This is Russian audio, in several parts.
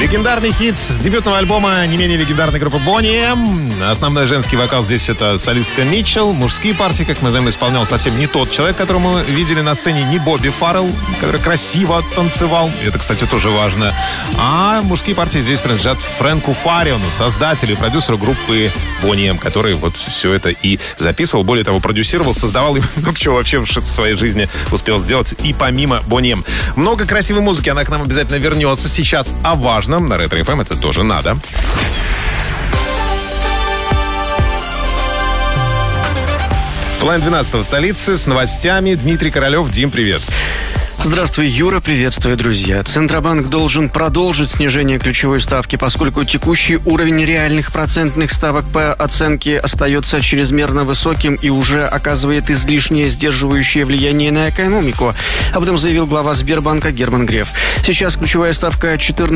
Легендарный хит с дебютного альбома не менее легендарной группы Boney M. Основной женский вокал здесь это солистка Митчелл. Мужские партии, как мы знаем, исполнял совсем не тот человек, которого мы видели на сцене, не Бобби Фаррелл, который красиво танцевал. Это, кстати, тоже важно. А мужские партии здесь принадлежат Фрэнку Фариону, создателю и продюсеру группы Boney M, который вот все это и записывал. Более того, продюсировал, создавал и много чего вообще в своей жизни успел сделать и помимо Boney M. Много красивой музыки, она к нам обязательно вернется сейчас о важном. На Ретро ФМ это тоже надо. План 12 в столице с новостями. Дмитрий Королев. Дим, привет. Здравствуй, Юра, приветствую, друзья. Центробанк должен продолжить снижение ключевой ставки, поскольку текущий уровень реальных процентных ставок по оценке остается чрезмерно высоким и уже оказывает излишнее сдерживающее влияние на экономику. Об этом заявил глава Сбербанка Герман Греф. Сейчас ключевая ставка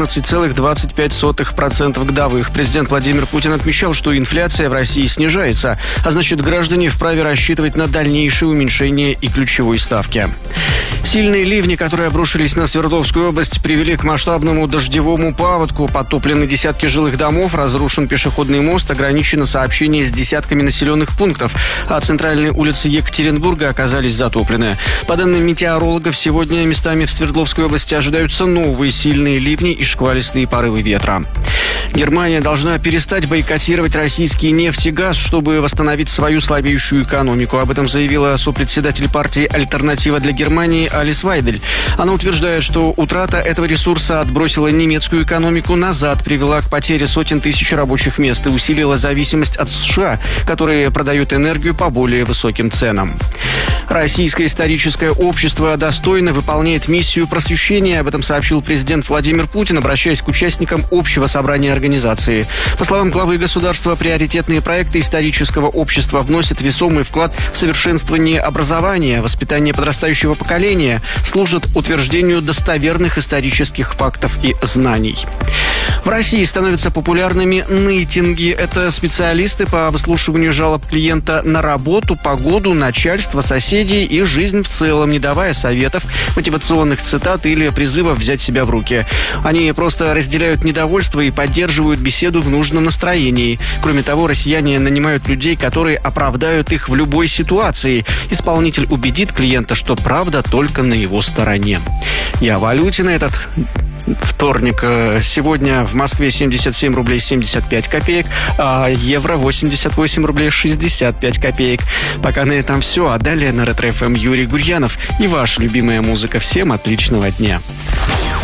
14,25% годовых. Президент Владимир Путин отмечал, что инфляция в России снижается, а значит, граждане вправе рассчитывать на дальнейшее уменьшение и ключевой ставки. Сильные ливни, которые обрушились на Свердловскую область, привели к масштабному дождевому паводку. Подтоплены десятки жилых домов, разрушен пешеходный мост, ограничено сообщение с десятками населенных пунктов, а центральные улицы Екатеринбурга оказались затоплены. По данным метеорологов, сегодня местами в Свердловской области ожидаются новые сильные ливни и шквалистые порывы ветра. Германия должна перестать бойкотировать российский нефть и газ, чтобы восстановить свою слабеющую экономику. Об этом заявила сопредседатель партии «Альтернатива для Германии» Алис Вайдель. Она утверждает, что утрата этого ресурса отбросила немецкую экономику назад, привела к потере сотен тысяч рабочих мест и усилила зависимость от США, которые продают энергию по более высоким ценам. Российское историческое общество достойно выполняет миссию просвещения. Об этом сообщил президент Владимир Путин, обращаясь к участникам общего собрания организации. По словам главы государства, приоритетные проекты исторического общества вносят весомый вклад в совершенствование образования, воспитание подрастающего поколения, служат утверждению достоверных исторических фактов и знаний. В России становятся популярными нейтинги. Это специалисты по выслушиванию жалоб клиента на работу, погоду, начальство, соседей и жизнь в целом, не давая советов, мотивационных цитат или призывов взять себя в руки. Они просто разделяют недовольство и поддерживают беседу в нужном настроении. Кроме того, россияне нанимают людей, которые оправдают их в любой ситуации. Исполнитель убедит клиента, что правда только на его стороне. Я о валюте на этот вторник. Сегодня в Москве 77 рублей 75 копеек, а евро 88 рублей 65 копеек. Пока на этом все, а далее на Ретро ФМ Юрий Гурьянов и ваша любимая музыка. Всем отличного дня.